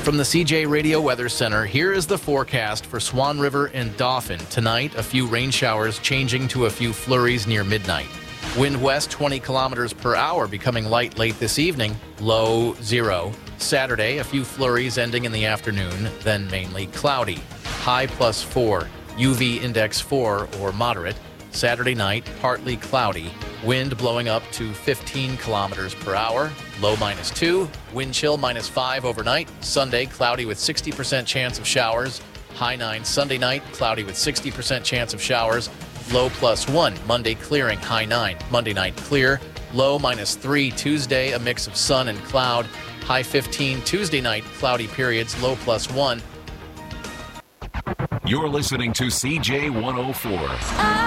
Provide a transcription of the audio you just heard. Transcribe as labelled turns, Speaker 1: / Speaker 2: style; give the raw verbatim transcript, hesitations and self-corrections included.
Speaker 1: From the C J Radio Weather Center, here is the forecast for Swan River and Dauphin. Tonight, a few rain showers changing to a few flurries near midnight. Wind west twenty kilometers per hour, becoming light late this evening, low zero. Saturday, a few flurries ending in the afternoon, then mainly cloudy. High plus four, U V index four or moderate. Saturday night, partly cloudy. Wind blowing up to fifteen kilometers per hour. Low minus two. Wind chill minus five overnight. Sunday, cloudy with sixty percent chance of showers. High nine Sunday night, cloudy with sixty percent chance of showers. Low plus one. Monday clearing, high nine. Monday night clear. Low minus three. Tuesday, a mix of sun and cloud. High fifteen. Tuesday night, cloudy periods. Low plus one.
Speaker 2: You're listening to C J one oh four.